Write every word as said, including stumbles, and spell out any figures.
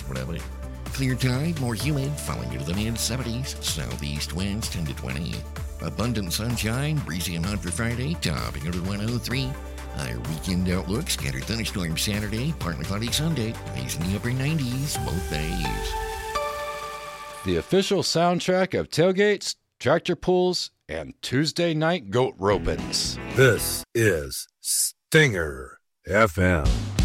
whatever. Clear tide, more humid, falling into the mid seventies. Southeast winds ten to twenty. Abundant sunshine, breezy and hot for Friday, topping out at one oh three. Higher weekend outlook, scattered thunderstorms Saturday, partly cloudy Sunday. Highs in the upper nineties both days. The official soundtrack of tailgates, tractor pulls, and Tuesday night goat ropings. This is Stinger F M.